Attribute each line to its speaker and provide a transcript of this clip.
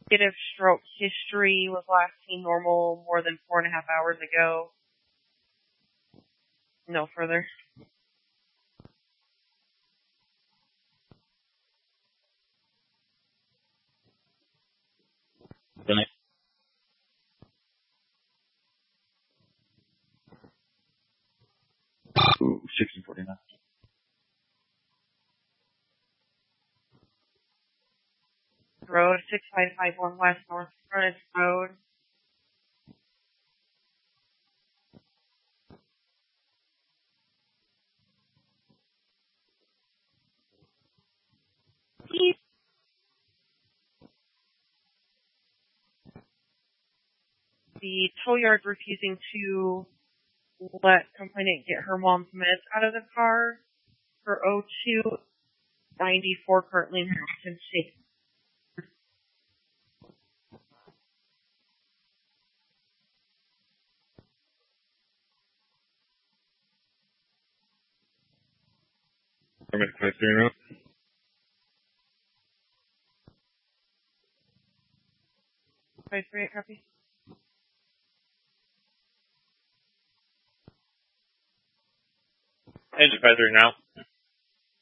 Speaker 1: Negative stroke history was last seen normal more than 4.5 hours ago. No further.
Speaker 2: Good night. Ooh, 1649.
Speaker 1: Road 6551 West North Frontage Road. Please. The tow yard refusing to let complainant get her mom's meds out of the car for 0294 currently in Hamilton State.
Speaker 2: Permit 530.
Speaker 1: 538 copy.
Speaker 2: Engine 530 now.